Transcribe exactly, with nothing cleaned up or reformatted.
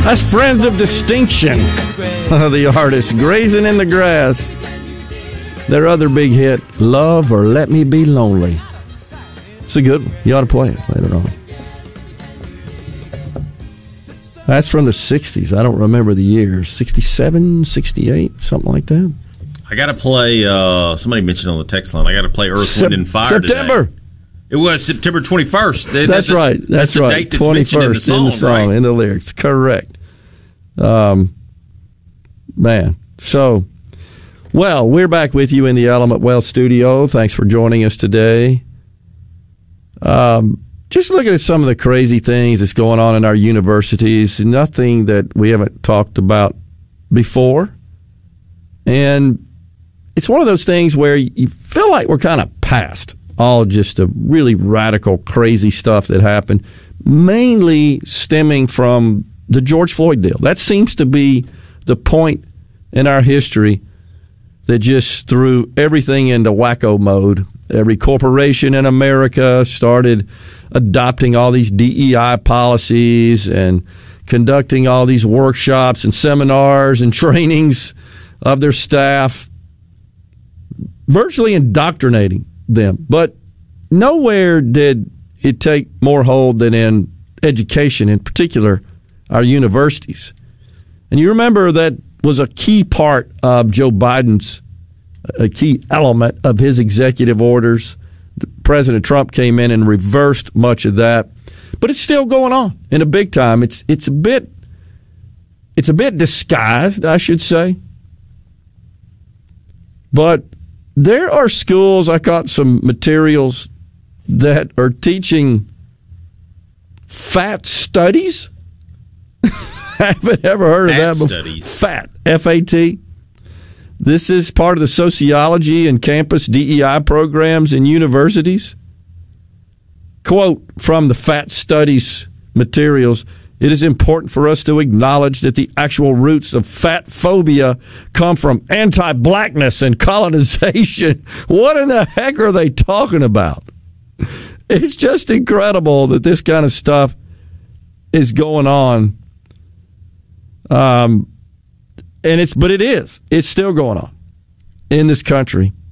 That's Friends of Distinction, the artist, Grazing in the Grass. Their other big hit, Love or Let Me Be Lonely. It's a good one. You ought to play it later on. That's from the sixties. I don't remember the years. sixty-seven, sixty-eight, something like that. I got to play, uh, somebody mentioned on the text line, I got to play Earth, Sep- Wind, and Fire September. today. It was September twenty-first. That's, that's right. That's, that's the right. date that's mentioned in the song, in the song, right? in the lyrics. Correct. Um, man. So, well, we're back with you in the Element Wealth studio. Thanks for joining us today. Um, just looking at some of the crazy things that's going on in our universities, nothing that we haven't talked about before. And it's one of those things where you feel like we're kind of past all just the really radical, crazy stuff that happened, mainly stemming from the George Floyd deal. That seems to be the point in our history that just threw everything into wacko mode. Every corporation in America started adopting all these D E I policies and conducting all these workshops and seminars and trainings of their staff, virtually indoctrinating them. But nowhere did it take more hold than in education, in particular our universities. And you remember that was a key part of Joe Biden's, a key element of his executive orders. President Trump came in and reversed much of that, but it's still going on in a big time. It's it's a bit it's a bit disguised, I should say. But there are schools, I got some materials that are teaching fat studies. Haven't ever heard fat of that before. Studies. Fat, F A T. This is part of the sociology and campus D E I programs in universities. Quote from the Fat Studies materials, it is important for us to acknowledge that the actual roots of fat phobia come from anti-blackness and colonization. What in the heck are they talking about? It's just incredible that this kind of stuff is going on. Um, and it's, but it is. It's still going on in this country.